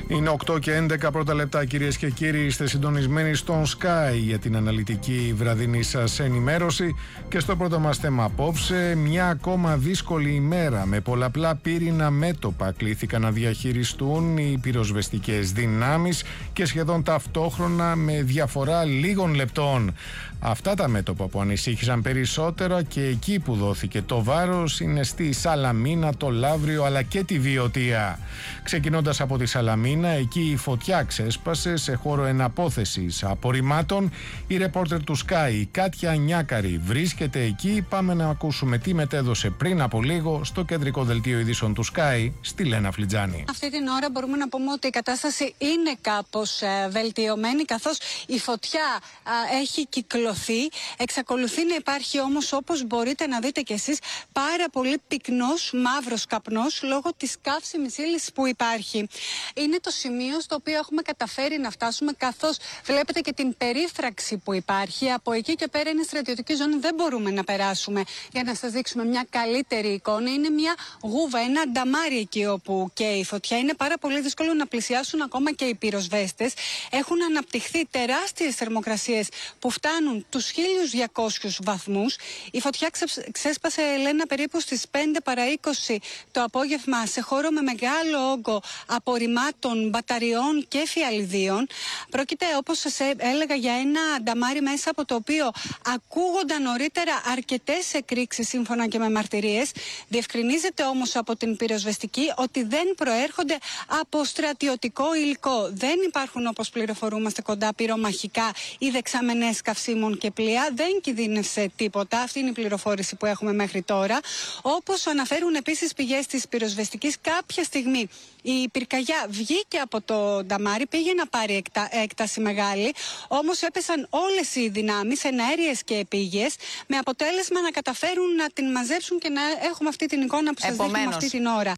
Είναι 8 και 11 πρώτα λεπτά, κυρίες και κύριοι. Είστε συντονισμένοι στον Sky για την αναλυτική βραδινή σας ενημέρωση. Και στο πρώτο μας θέμα απόψε, μια ακόμα δύσκολη ημέρα με πολλαπλά πύρινα μέτωπα κλήθηκαν να διαχειριστούν οι πυροσβεστικές δυνάμεις και σχεδόν ταυτόχρονα με διαφορά λίγων λεπτών. Αυτά τα μέτωπα που ανησύχησαν περισσότερο και εκεί που δόθηκε το βάρος είναι στη Σαλαμίνα, το Λαύριο αλλά και τη Βιωτία. Ξεκινώντας από τη Σαλαμίνα, εκεί η φωτιά ξέσπασε σε χώρο εναπόθεσης απορριμμάτων. Η ρεπόρτερ του Sky, η Κάτια Νιάκαρη, βρίσκεται εκεί. Πάμε να ακούσουμε τι μετέδωσε πριν από λίγο στο κεντρικό δελτίο ειδήσεων του Sky, στη Λένα Φλιτζάνη. Αυτή την ώρα μπορούμε να πούμε ότι η κατάσταση είναι κάπως βελτιωμένη, καθώς η φωτιά έχει κυκλοθεί. Εξακολουθεί να υπάρχει όμως, όπως μπορείτε να δείτε κι εσείς, πάρα πολύ πυκνός μαύρος καπνός λόγω της καύσιμης ύλης που υπάρχει. Είναι το σημείο στο οποίο έχουμε καταφέρει να φτάσουμε, καθώς βλέπετε και την περίφραξη που υπάρχει. Από εκεί και πέρα είναι στρατιωτική ζώνη, δεν μπορούμε να περάσουμε. Για να σας δείξουμε μια καλύτερη εικόνα, είναι μια γούβα, ένα νταμάρι εκεί όπου καίει η φωτιά. Είναι πάρα πολύ δύσκολο να πλησιάσουν ακόμα και οι πυροσβέστες. Έχουν αναπτυχθεί τεράστιες θερμοκρασίες που φτάνουν τους 1200 βαθμούς. Η φωτιά ξέσπασε, Ελένα, περίπου στις 5 παρά 20 το απόγευμα σε χώρο με μεγάλο όγκο απορριμμάτων, μπαταριών και φιαλιδίων. Πρόκειται, όπως σας έλεγα, για ένα νταμάρι μέσα από το οποίο ακούγονταν νωρίτερα αρκετές εκρήξεις σύμφωνα και με μαρτυρίες. Διευκρινίζεται όμως από την πυροσβεστική ότι δεν προέρχονται από στρατιωτικό υλικό. Δεν υπάρχουν, όπως πληροφορούμαστε, κοντά πυρομαχικά ή δεξαμενές καυσίμων και πλοία. Δεν κινδύνευσε τίποτα. Αυτή είναι η πληροφόρηση που έχουμε μέχρι τώρα. Όπως αναφέρουν επίσης πηγές της πυροσβεστικής, κάποια στιγμή η πυρκαγιά βγήκε από το νταμάρι, πήγε να πάρει έκταση μεγάλη, όμως έπεσαν όλες οι δυνάμεις, εναέριες και επίγειες, με αποτέλεσμα να καταφέρουν να την μαζέψουν και να έχουμε αυτή την εικόνα που σας δείχνουμε αυτή την ώρα.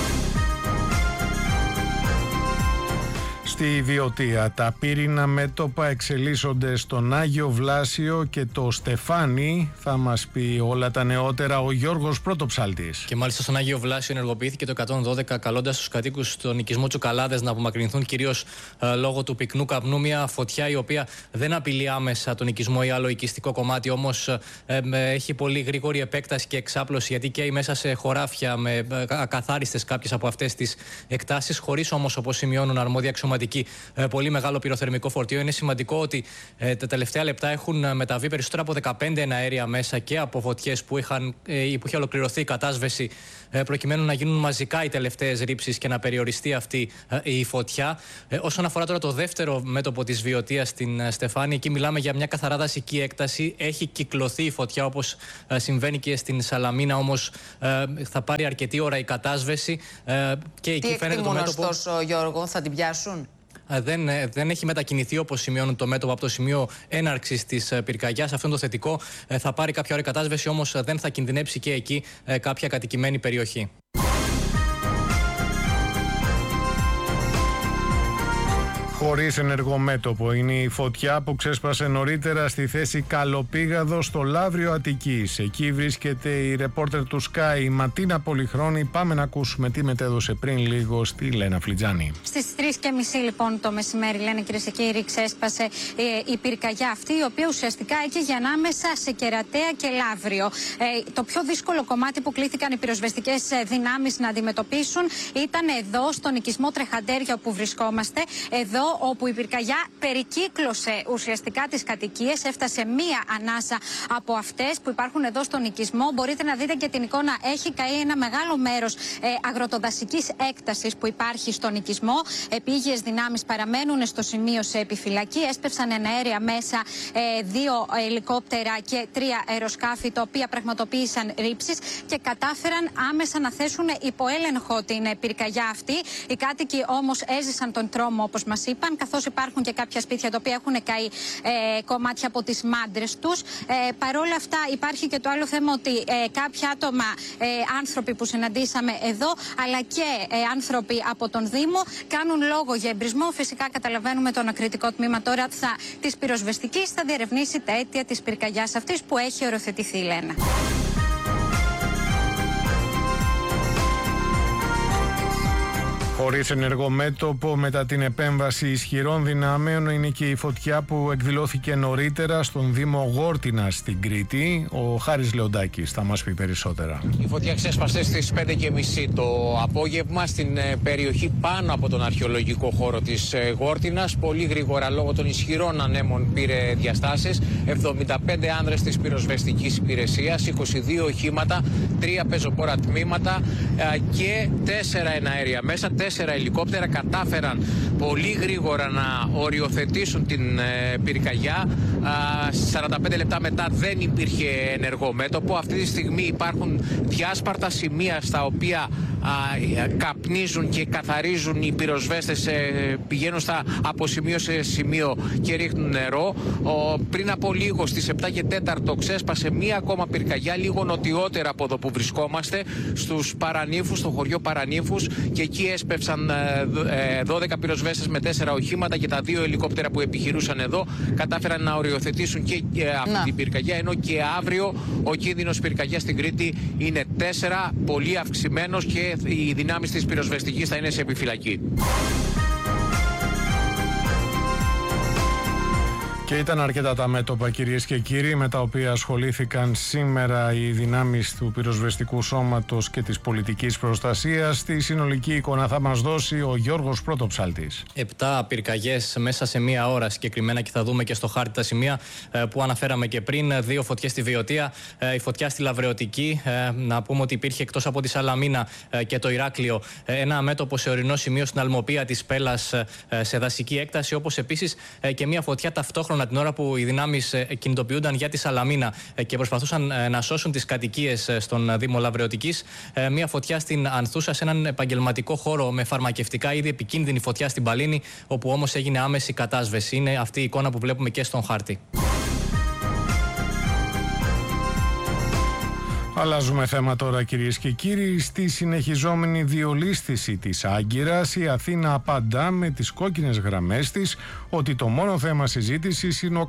Στη Βιωτία τα πύρινα μέτωπα εξελίσσονται στον Άγιο Βλάσιο και το Στεφάνι. Θα μας πει όλα τα νεότερα ο Γιώργος Πρωτοψάλτης. Και μάλιστα στον Άγιο Βλάσιο ενεργοποιήθηκε το 112, καλώντας τους κατοίκους στον οικισμό Τσουκαλάδες να απομακρυνθούν κυρίως λόγω του πυκνού καπνού. Μια φωτιά η οποία δεν απειλεί άμεσα τον οικισμό ή άλλο οικιστικό κομμάτι, όμως έχει πολύ γρήγορη επέκταση και εξάπλωση, γιατί καίει μέσα σε χωράφια με ακαθάριστες κάποιες από αυτές τις εκτάσεις, χωρίς όμως, όπως σημειώνουν αρμόδια αξιωματικοί, πολύ μεγάλο πυροθερμικό φορτίο. Είναι σημαντικό ότι τα τελευταία λεπτά έχουν μεταβεί περισσότερα από 15 εναέρια μέσα και από φωτιές που είχε ολοκληρωθεί η κατάσβεση, προκειμένου να γίνουν μαζικά οι τελευταίες ρήψεις και να περιοριστεί αυτή η φωτιά. Όσον αφορά τώρα το δεύτερο μέτωπο της Βιωτίας, στην Στεφάνη, εκεί μιλάμε για μια καθαρά δασική έκταση. Έχει κυκλωθεί η φωτιά, όπως συμβαίνει και στην Σαλαμίνα, όμως θα πάρει αρκετή ώρα η κατάσβεση. Και εκεί φαίνεται το μέτωπο. Ωστόσο, Γιώργο, θα την πιάσουν? Δεν έχει μετακινηθεί, όπως σημειώνουν, το μέτωπο από το σημείο έναρξης της πυρκαγιάς. Αυτό είναι το θετικό. Θα πάρει κάποια ώρα η κατάσβεση, όμως δεν θα κινδυνεύσει και εκεί κάποια κατοικημένη περιοχή. Χωρίς ενεργό μέτωπο είναι η φωτιά που ξέσπασε νωρίτερα στη θέση Καλοπήγαδο στο Λαύριο Αττικής. Εκεί βρίσκεται η ρεπόρτερ του Sky, η Ματίνα Πολυχρόνη. Πάμε να ακούσουμε τι μετέδωσε πριν λίγο στη Λένα Φλιτζάνη. Στις 3:30 λοιπόν το μεσημέρι, λένε, κυρίες και κύριοι, ξέσπασε η πυρκαγιά αυτή, η οποία ουσιαστικά έκαιγε ανάμεσα σε Κερατέα και Λαύριο. Το πιο δύσκολο κομμάτι που κλήθηκαν οι πυροσβεστικές δυνάμεις να αντιμετωπίσουν ήταν εδώ, στον οικισμό Τρεχαντέρια, όπου βρισκόμαστε. Εδώ, όπου η πυρκαγιά περικύκλωσε ουσιαστικά τις κατοικίες, έφτασε μία ανάσα από αυτές που υπάρχουν εδώ στον οικισμό. Μπορείτε να δείτε και την εικόνα, έχει καεί ένα μεγάλο μέρος αγροτοδασικής έκτασης που υπάρχει στον οικισμό. Επίγειες δυνάμεις παραμένουν στο σημείο σε επιφυλακή. Έσπευσαν εναέρια μέσα 2 ελικόπτερα και 3 αεροσκάφη, τα οποία πραγματοποίησαν ρήψεις και κατάφεραν άμεσα να θέσουν υπό έλεγχο την πυρκαγιά αυτή. Οι κάτοικοι όμως έζησαν τον τρόμο, όπως μας είπαν, καθώς υπάρχουν και κάποια σπίτια τα οποία έχουν καεί κομμάτια από τις μάντρες τους. Παρόλα αυτά υπάρχει και το άλλο θέμα ότι κάποια άτομα, άνθρωποι που συναντήσαμε εδώ, αλλά και άνθρωποι από τον Δήμο, κάνουν λόγο για εμπρισμό. Φυσικά καταλαβαίνουμε το ανακριτικό τμήμα τώρα της πυροσβεστικής θα διερευνήσει τα αίτια της πυρκαγιάς αυτής που έχει οριοθετηθεί, Λένα. Χωρίς ενεργό μέτωπο μετά την επέμβαση ισχυρών δυνάμεων είναι και η φωτιά που εκδηλώθηκε νωρίτερα στον Δήμο Γόρτινας στην Κρήτη. Ο Χάρης Λεοντάκης θα μας πει περισσότερα. Η φωτιά ξέσπασε στις 5:30 το απόγευμα στην περιοχή πάνω από τον αρχαιολογικό χώρο της Γόρτινας. Πολύ γρήγορα λόγω των ισχυρών ανέμων πήρε διαστάσεις. 75 άνδρες της πυροσβεστικής υπηρεσίας, 22 οχήματα, 3 πεζοπόρα τμήματα και 4 εναέρια μέσα. 4 ελικόπτερα κατάφεραν πολύ γρήγορα να οριοθετήσουν την πυρκαγιά. 45 λεπτά μετά δεν υπήρχε ενεργό μέτωπο. Αυτή τη στιγμή υπάρχουν διάσπαρτα σημεία στα οποία καπνίζουν και καθαρίζουν οι πυροσβέστες, πηγαίνουν από σημείο σε σημείο και ρίχνουν νερό. Πριν από λίγο στις 7 και 4 ξέσπασε μία ακόμα πυρκαγιά λίγο νοτιότερα από εδώ που βρισκόμαστε, στους Παρανύφους, στο χωριό Παρανύφους, και εκεί έσπευσαν 12 πυροσβέστες με 4 οχήματα και τα 2 ελικόπτερα που επιχειρούσαν εδώ κατάφεραν να οριοθετήσουν και αυτή την πυρκαγιά, ενώ και αύριο ο κίνδυνος πυρκαγιάς στην Κρήτη είναι 4, πολύ αυξημένος, και οι δυνάμεις της πυροσβεστικής θα είναι σε επιφυλακή. Και ήταν αρκετά τα μέτωπα, κυρίες και κύριοι, με τα οποία ασχολήθηκαν σήμερα οι δυνάμεις του πυροσβεστικού σώματος και της πολιτικής προστασίας. Τη συνολική εικόνα θα μας δώσει ο Γιώργος Πρωτοψάλτης. 7 πυρκαγιές μέσα σε μία ώρα συγκεκριμένα, και θα δούμε και στο χάρτη τα σημεία που αναφέραμε και πριν. 2 φωτιές στη Βιωτία, η φωτιά στη Λαβρεωτική. Να πούμε ότι υπήρχε εκτός από τη Σαλαμίνα και το Ηράκλειο ένα μέτωπο σε ορεινό σημείο στην Αλμοπία της Πέλας σε δασική έκταση, όπως επίσης και μία φωτιά ταυτόχρονα την ώρα που οι δυνάμεις κινητοποιούνταν για τη Σαλαμίνα και προσπαθούσαν να σώσουν τις κατοικίες στον Δήμο Λαβρεωτικής. Μια φωτιά στην Ανθούσα, σε έναν επαγγελματικό χώρο με φαρμακευτικά είδη, επικίνδυνη φωτιά στην Παλίνη, όπου όμως έγινε άμεση κατάσβεση. Είναι αυτή η εικόνα που βλέπουμε και στον χάρτη. Αλλάζουμε θέμα τώρα, κυρίες και κύριοι. Στη συνεχιζόμενη διολίσθηση της Άγκυρας, η Αθήνα απαντά με τις κόκκινες γραμμές της ότι το μόνο θέμα συζήτησης είναι ο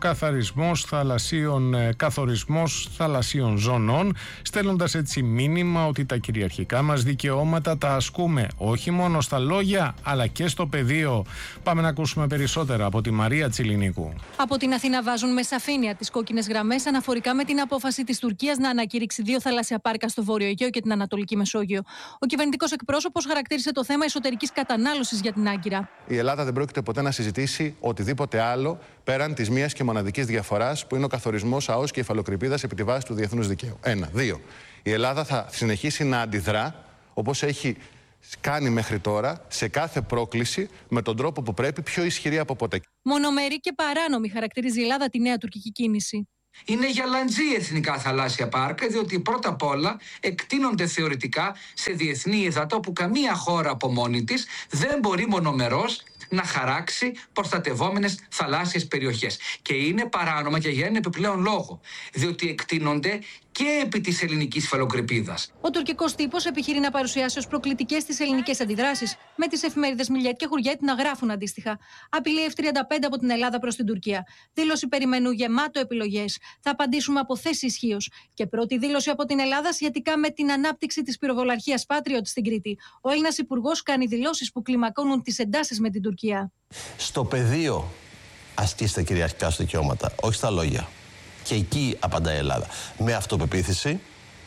καθορισμός θαλασσίων ζωνών, στέλνοντας έτσι μήνυμα ότι τα κυριαρχικά μας δικαιώματα τα ασκούμε όχι μόνο στα λόγια αλλά και στο πεδίο. Πάμε να ακούσουμε περισσότερα από τη Μαρία Τσιλινίκου. Από την Αθήνα βάζουν με σαφήνεια τις κόκκινες γραμμές αναφορικά με την απόφαση της Τουρκίας να ανακήρυξει 2 θαλασσία πάρκα στο Βόρειο Αιγαίο και την Ανατολική Μεσόγειο. Ο κυβερνητικός εκπρόσωπος χαρακτήρισε το θέμα εσωτερικής κατανάλωσης για την Άγκυρα. Η Ελλάδα δεν πρόκειται ποτέ να συζητήσει οτιδήποτε άλλο πέραν της μίας και μοναδικής διαφοράς που είναι ο καθορισμός ΑΟΣ και υφαλοκρηπίδας επί τη βάση του διεθνούς δικαίου. 1. 2. Η Ελλάδα θα συνεχίσει να αντιδρά όπως έχει κάνει μέχρι τώρα σε κάθε πρόκληση με τον τρόπο που πρέπει, πιο ισχυρή από ποτέ. Μονομερή και παράνομη χαρακτηρίζει η Ελλάδα τη νέα τουρκική κίνηση. Είναι γαλαντζή εθνικά θαλάσσια πάρκα, διότι πρώτα απ' όλα εκτείνονται θεωρητικά σε διεθνή ύδατα όπου καμία χώρα από μόνη της δεν μπορεί μονομερός να χαράξει προστατευόμενες θαλάσσιες περιοχές. Και είναι παράνομα και για ένα επιπλέον λόγο, διότι εκτείνονται και επί της ελληνικής υφαλοκρηπίδας. Ο τουρκικός τύπος επιχειρεί να παρουσιάσει ως προκλητικές τις ελληνικές αντιδράσεις, με τις εφημερίδες Μιλιέτ και Χουριέτ να γράφουν αντίστοιχα. Απειλή F-35 από την Ελλάδα προς την Τουρκία. Δήλωση περιμένου γεμάτο επιλογές. Θα απαντήσουμε από θέση ισχύως. Και πρώτη δήλωση από την Ελλάδα σχετικά με την ανάπτυξη της πυροβολαρχίας Patriot στην Κρήτη. Ο Έλληνας υπουργός κάνει δηλώσεις που κλιμακώνουν τις εντάσεις με την Τουρκία. Στο πεδίο ασκήστε κυριαρχικά σου δικαιώματα, όχι στα λόγια. Και εκεί απαντάει η Ελλάδα. Με αυτοπεποίθηση,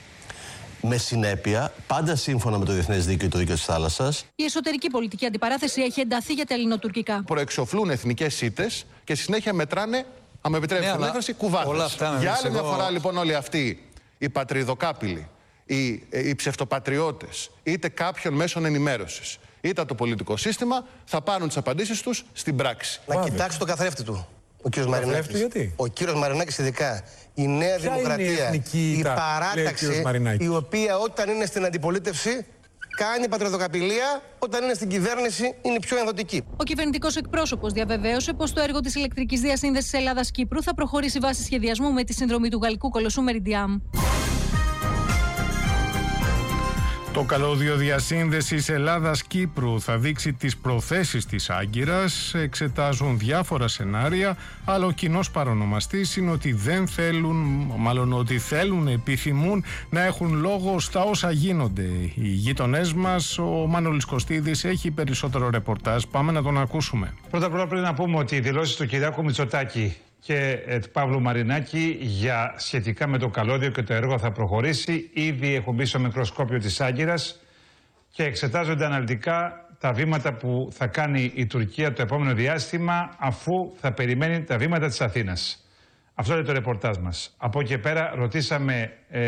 με συνέπεια, πάντα σύμφωνα με το διεθνές δίκαιο και το δίκαιο της θάλασσας. Η εσωτερική πολιτική αντιπαράθεση έχει ενταθεί για τα ελληνοτουρκικά. Προεξοφλούν εθνικές σίτες και στη συνέχεια μετράνε, αν με επιτρέψετε την έκφραση, κουβάδες. Για άλλη μια φορά λοιπόν όλοι αυτοί οι πατριδοκάπηλοι, οι ψευτοπατριώτες, είτε κάποιων μέσων ενημέρωσης, είτε το πολιτικό σύστημα, θα πάρουν τις απαντήσεις τους στην πράξη. Να κοιτάξει το καθρέφτη του. Ο κύριος Μαρινάκης. Γιατί? Ο κύριος Μαρινάκης ειδικά. Η Νέα Δημοκρατία. Η παράταξη, η οποία όταν είναι στην αντιπολίτευση κάνει πατριδοκαπηλεία, όταν είναι στην κυβέρνηση είναι πιο ενδοτική. Ο κυβερνητικός εκπρόσωπος διαβεβαίωσε πως το έργο της ηλεκτρικής διασύνδεσης Ελλάδας-Κύπρου θα προχωρήσει βάσει σχεδιασμού με τη συνδρομή του γαλλικού κολοσσού Meridiam. Το καλώδιο διασύνδεσης Ελλάδας-Κύπρου θα δείξει τις προθέσεις της Άγκυρας. Εξετάζουν διάφορα σενάρια, αλλά ο κοινός παρονομαστής είναι ότι δεν θέλουν, ότι θέλουν, επιθυμούν να έχουν λόγο στα όσα γίνονται. Οι γείτονές μας, ο Μανώλης Κωστίδης, έχει περισσότερο ρεπορτάζ. Πάμε να τον ακούσουμε. Πρώτα απ' όλα πρέπει να πούμε ότι οι δηλώσεις του Κυριάκου Μητσοτάκη και του Παύλου Μαρινάκη σχετικά με το καλώδιο και το έργο θα προχωρήσει. Ήδη έχουν μπει στο μικροσκόπιο της Άγκυρας και εξετάζονται αναλυτικά τα βήματα που θα κάνει η Τουρκία το επόμενο διάστημα, αφού θα περιμένει τα βήματα της Αθήνας. Αυτό είναι το ρεπορτάζ μας. Από εκεί πέρα ρωτήσαμε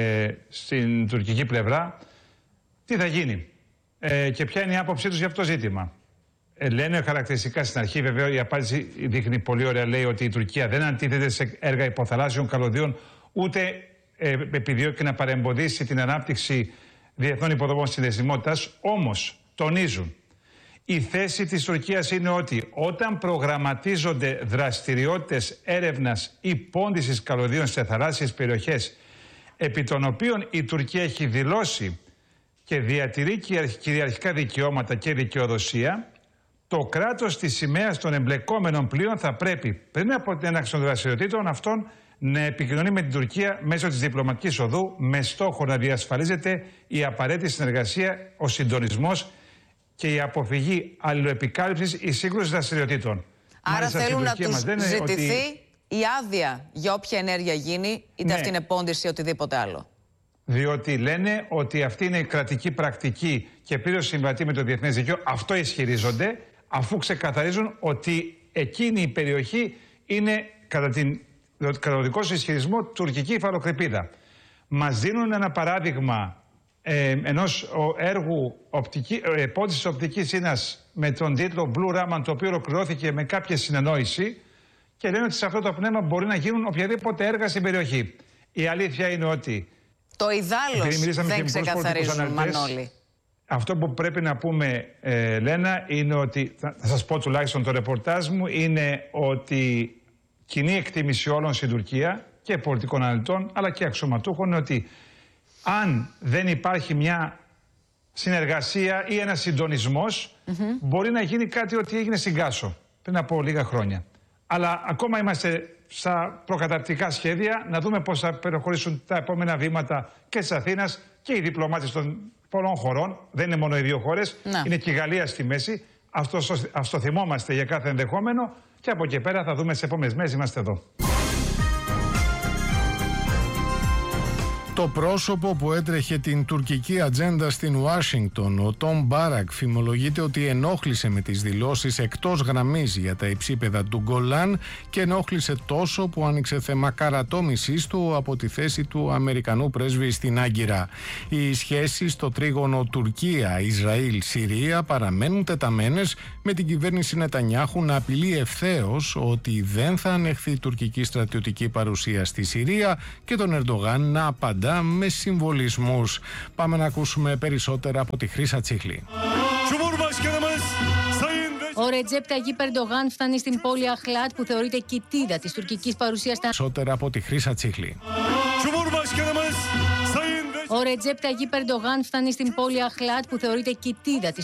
στην τουρκική πλευρά τι θα γίνει και ποια είναι η άποψή τους για αυτό το ζήτημα. Λένε χαρακτηριστικά στην αρχή, βέβαια η απάντηση δείχνει πολύ ωραία, λέει ότι η Τουρκία δεν αντίθεται σε έργα υποθαλάσσιων καλωδίων, ούτε επιδιώκει να παρεμποδίσει την ανάπτυξη διεθνών υποδομών συνδεσιμότητας. Όμως τονίζουν, η θέση της Τουρκίας είναι ότι όταν προγραμματίζονται δραστηριότητες έρευνας ή πόντισης καλωδίων σε θαλάσσιες περιοχές, επί των οποίων η Τουρκία έχει δηλώσει και διατηρεί κυριαρχικά δικαιώματα και δικαιοδοσία, το κράτος της σημαίας των εμπλεκόμενων πλοίων θα πρέπει πριν από την έναρξη των δραστηριοτήτων αυτών να επικοινωνεί με την Τουρκία μέσω της διπλωματικής οδού, με στόχο να διασφαλίζεται η απαραίτητη συνεργασία, ο συντονισμός και η αποφυγή αλληλοεπικάλυψης ή σύγκρουσης δραστηριοτήτων. Άρα μάλιστα, θέλουν να τους ζητηθεί ότι η άδεια για όποια ενέργεια γίνει, είτε αυτή είναι πόντιση ή οτιδήποτε άλλο. Διότι λένε ότι αυτή είναι η κρατική πρακτική και πλήρως συμβατή με το διεθνές δίκαιο. Αυτό ισχυρίζονται, αφού ξεκαθαρίζουν ότι εκείνη η περιοχή είναι, κατά δικό σου ισχυρισμό, τουρκική υφαλοκρηπίδα. Μας δίνουν ένα παράδειγμα ενός έργου πόντισης οπτικής ίνας με τον τίτλο Blue Raman, το οποίο ολοκληρώθηκε με κάποια συνεννόηση, και λένε ότι σε αυτό το πνεύμα μπορεί να γίνουν οποιαδήποτε έργα στην περιοχή. Η αλήθεια είναι ότι το ιδάλλως δεν ξεκαθαρίζουν, Μανώλη. Αυτό που πρέπει να πούμε, Λένα, είναι ότι, θα σας πω τουλάχιστον το ρεπορτάζ μου, είναι ότι κοινή εκτίμηση όλων στην Τουρκία και πολιτικών αναλυτών αλλά και αξιωματούχων είναι ότι αν δεν υπάρχει μια συνεργασία ή ένας συντονισμός, μπορεί να γίνει κάτι ότι έγινε στην Κάσο πριν από λίγα χρόνια. Αλλά ακόμα είμαστε στα προκαταρκτικά σχέδια, να δούμε πώς θα προχωρήσουν τα επόμενα βήματα και της Αθήνας και οι διπλωμάτες των πολλών χωρών. Δεν είναι μόνο οι δύο χώρες, είναι και η Γαλλία στη μέση. Ας το θυμόμαστε για κάθε ενδεχόμενο και από εκεί πέρα θα δούμε στις επόμενες μέρες, είμαστε εδώ. Το πρόσωπο που έτρεχε την τουρκική ατζέντα στην Ουάσιγκτον, ο Τόμ Μπάρακ, φημολογείται ότι ενόχλησε με τις δηλώσεις εκτός γραμμής για τα υψίπεδα του Γκολάν και ενόχλησε τόσο που άνοιξε θέμα καρατόμησής του από τη θέση του Αμερικανού πρέσβη στην Άγκυρα. Οι σχέσεις στο τρίγωνο Τουρκία-Ισραήλ-Συρία παραμένουν τεταμένες, με την κυβέρνηση Νετανιάχου να απειλεί ευθέως ότι δεν θα ανεχθεί η τουρκική στρατιωτική παρουσία στη Συρία και τον Ερντογάν να απαντά με συμβολισμούς. Πάμε να ακούσουμε περισσότερα από τη Χρύσα Τσίχλη. Ο Ρετζέπ Ταγίπ Ερντογάν φτάνει στην πόλη Αχλάτ, που θεωρείται κοιτίδα της τουρκικής παρουσίας. Περισσότερα από τη Χρύσα Τσίχλη. Ο Ρετζέπ Ταγίπ Ερντογάν φτάνει στην πόλη Αχλάτ, που θεωρείται κοιτίδα της